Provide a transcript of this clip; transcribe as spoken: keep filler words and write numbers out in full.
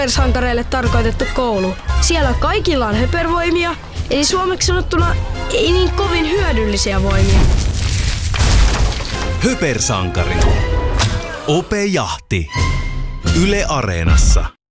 höpersankareille tarkoitettu koulu. Siellä kaikilla on höpervoimia, eli suomeksi sanottuna ei niin kovin hyödyllisiä voimia. Höpersankari. Ope Jahti. Yle Areenassa.